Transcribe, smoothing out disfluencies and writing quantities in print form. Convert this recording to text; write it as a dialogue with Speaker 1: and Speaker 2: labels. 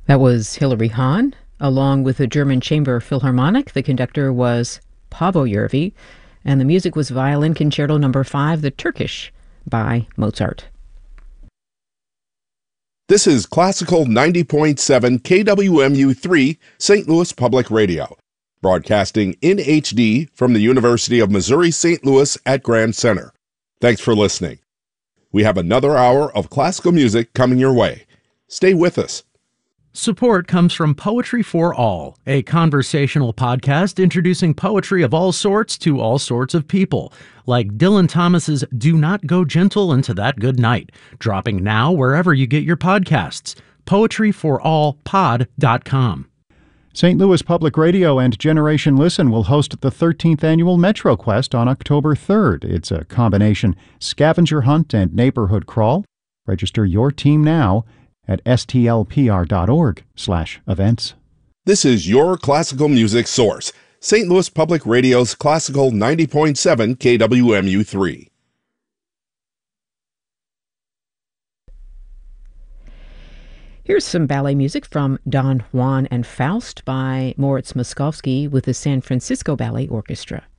Speaker 1: That was Hilary Hahn, along with the German Chamber Philharmonic. The conductor was Paavo Järvi, and the music was Violin Concerto No. 5, The Turkish, by Mozart.
Speaker 2: This is Classical 90.7 KWMU3, St. Louis Public Radio, broadcasting in HD from the University of Missouri St. Louis at Grand Center. Thanks for listening. We have another hour of classical music coming your way. Stay with us.
Speaker 3: Support comes from Poetry for All, a conversational podcast introducing poetry of all sorts to all sorts of people, like Dylan Thomas's Do Not Go Gentle Into That Good Night, dropping now wherever you get your podcasts. PoetryForAllPod.com.
Speaker 4: St. Louis Public Radio and Generation Listen will host the 13th annual Metro Quest on October 3rd. It's a combination scavenger hunt and neighborhood crawl. Register your team now at stlpr.org/events.
Speaker 2: This is your classical music source, St. Louis Public Radio's Classical 90.7 KWMU3.
Speaker 1: Here's some ballet music from Don Juan and Faust by Moritz Moszkowski with the San Francisco Ballet Orchestra.